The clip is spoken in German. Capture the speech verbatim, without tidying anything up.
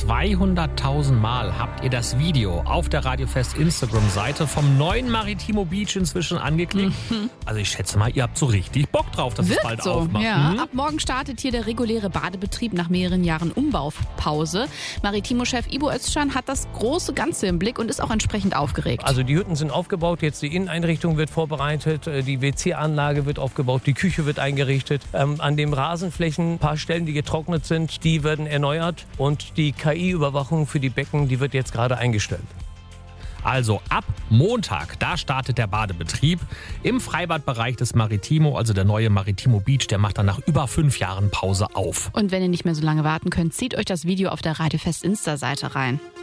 zweihunderttausend Mal habt ihr das Video auf der Radiofest Instagram-Seite vom neuen Maritimo Beach inzwischen angeklickt. Mhm. Also ich schätze mal, ihr habt so richtig Bock drauf, dass Wirkt es bald so, aufmacht. Ja. Mhm. Ab morgen startet hier der reguläre Badebetrieb nach mehreren Jahren Umbaupause. Maritimo-Chef Ibo Özcan hat das große Ganze im Blick und ist auch entsprechend aufgeregt. Also die Hütten sind aufgebaut, jetzt die Inneneinrichtung wird vorbereitet, die W C-Anlage wird aufgebaut, die Küche wird eingerichtet. Ähm, an den Rasenflächen, ein paar Stellen, die getrocknet sind, die werden erneuert und die K I-Überwachung für die Becken, die wird jetzt gerade eingestellt. Also ab Montag, da startet der Badebetrieb im Freibadbereich des Maritimo, also der neue Maritimo Beach, der macht dann nach über fünf Jahren Pause auf. Und wenn ihr nicht mehr so lange warten könnt, zieht euch das Video auf der Radiofest Insta-Seite rein.